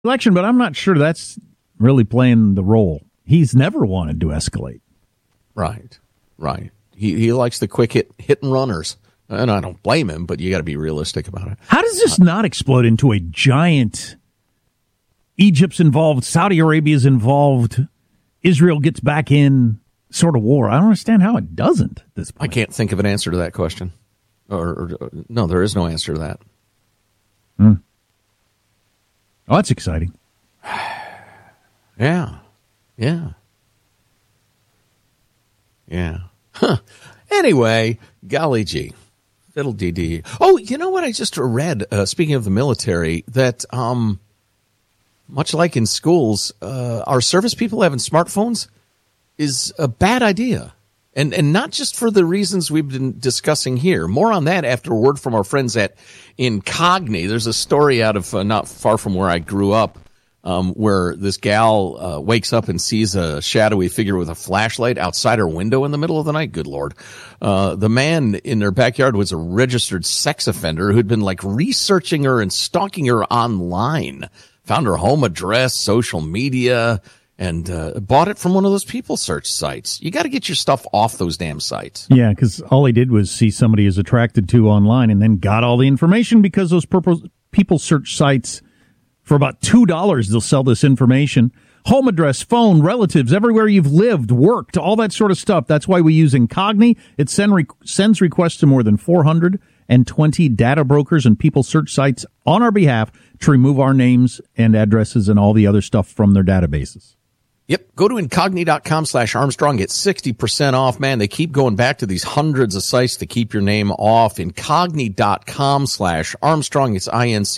election, but I'm not sure that's really playing the role. He's never wanted to escalate. Right. He likes the quick hit and runners. And I don't blame him, but you got to be realistic about it. How does this not explode into a giant Egypt's involved, Saudi Arabia's involved, Israel gets back in sort of war? I don't understand how it doesn't at this point. I can't think of an answer to that question. Or no, there is no answer to that. Oh, that's exciting. Yeah. Huh. Anyway, golly gee. Fiddle dee dee. Oh, you know what I just read, speaking of the military, that much like in schools, our service people having smartphones is a bad idea. And not just for the reasons we've been discussing here. More on that after a word from our friends at Incogni. There's a story out of not far from where I grew up, where this gal wakes up and sees a shadowy figure with a flashlight outside her window in the middle of the night. Good Lord. The man in their backyard was a registered sex offender who'd been like researching her and stalking her online. Found her home address, social media, and bought it from one of those people search sites. You got to get your stuff off those damn sites. Yeah, because all he did was see somebody he's attracted to online and then got all the information because those people search sites, for about $2, they'll sell this information. Home address, phone, relatives, everywhere you've lived, worked, all that sort of stuff. That's why we use Incogni. It sends requests to more than 420 data brokers and people search sites on our behalf to remove our names and addresses and all the other stuff from their databases. Yep. Go to Incogni.com/Armstrong. Get 60% off, man. They keep going back to these hundreds of sites to keep your name off. Incogni.com/Armstrong. It's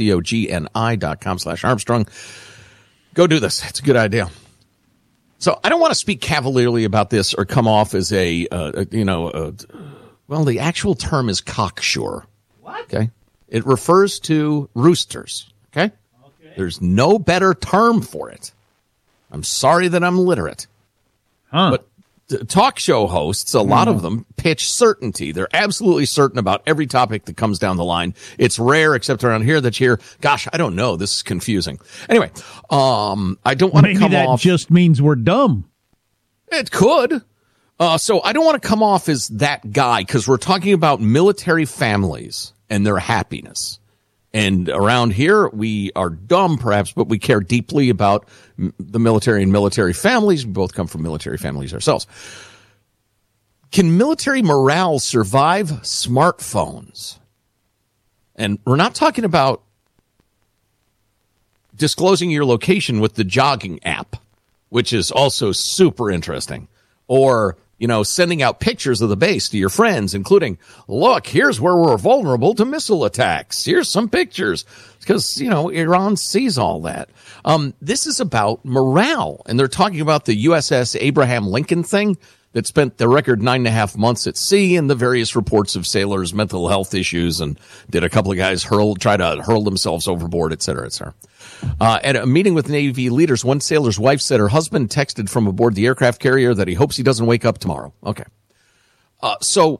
INCOGNI.com/Armstrong. Go do this. It's a good idea. So I don't want to speak cavalierly about this or come off as well, the actual term is cocksure. What? Okay. It refers to roosters. Okay. There's no better term for it. I'm sorry that I'm illiterate. But talk show hosts, a lot of them pitch certainty. They're absolutely certain about every topic that comes down the line. It's rare, except around here, that you hear, gosh, I don't know. This is confusing. Anyway, I don't want to come off. Maybe that just means we're dumb. It could. So I don't want to come off as that guy because we're talking about military families and their happiness. And around here, we are dumb, perhaps, but we care deeply about the military and military families. We both come from military families ourselves. Can military morale survive smartphones? And we're not talking about disclosing your location with the jogging app, which is also super interesting. Or sending out pictures of the base to your friends, including, look, here's where we're vulnerable to missile attacks. Here's some pictures. Because, Iran sees all that. This is about morale. And they're talking about the USS Abraham Lincoln thing that spent the record 9.5 months at sea, and the various reports of sailors' mental health issues, and did a couple of guys try to hurl themselves overboard, et cetera, et cetera. At a meeting with Navy leaders, one sailor's wife said her husband texted from aboard the aircraft carrier that he hopes he doesn't wake up tomorrow. Okay. So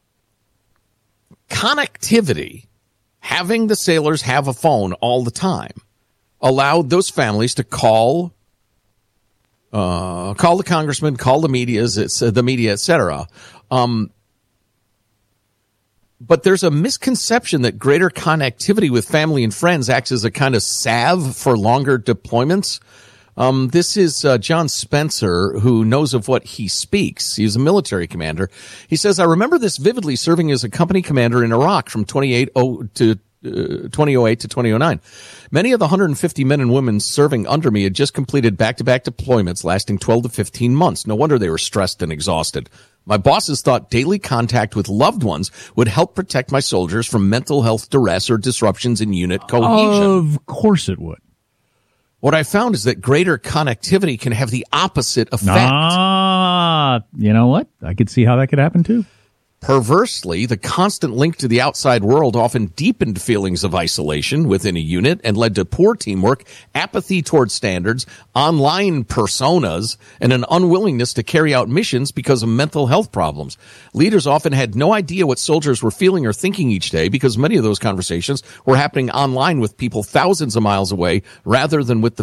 connectivity, having the sailors have a phone all the time, allowed those families to call the congressman, call the media, et cetera. But there's a misconception that greater connectivity with family and friends acts as a kind of salve for longer deployments. This is John Spencer, who knows of what he speaks. He's a military commander. He says, I remember this vividly, serving as a company commander in Iraq from 2008 to 2009. Many of the 150 men and women serving under me had just completed back-to-back deployments lasting 12 to 15 months. No wonder they were stressed and exhausted. My bosses thought daily contact with loved ones would help protect my soldiers from mental health duress or disruptions in unit cohesion. Of course it would. What I found is that greater connectivity can have the opposite effect. You know what? I could see how that could happen too. Perversely, the constant link to the outside world often deepened feelings of isolation within a unit and led to poor teamwork, apathy toward standards, online personas, and an unwillingness to carry out missions because of mental health problems. Leaders often had no idea what soldiers were feeling or thinking each day because many of those conversations were happening online with people thousands of miles away rather than with the